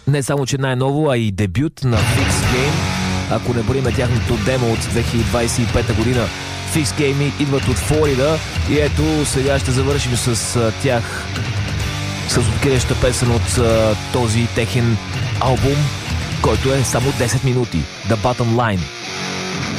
Не само, че най-ново, а и дебют на Fix Game. Ако не броим тяхното демо от 2025 година. Fix Game идват от Флорида и ето сега ще завършим с тях с откриваща песен от този техен албум, който е само 10 минути. The Bottom Line.